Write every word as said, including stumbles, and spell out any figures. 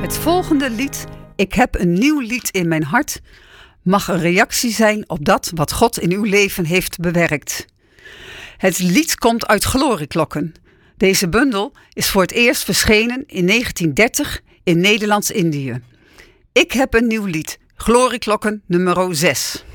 Het volgende lied, Ik heb een nieuw lied in mijn hart, mag een reactie zijn op dat wat God in uw leven heeft bewerkt. Het lied komt uit Glorieklokken. Deze bundel is voor het eerst verschenen in negentien dertig in Nederlands-Indië. Ik heb een nieuw lied, Glorieklokken nummer zes.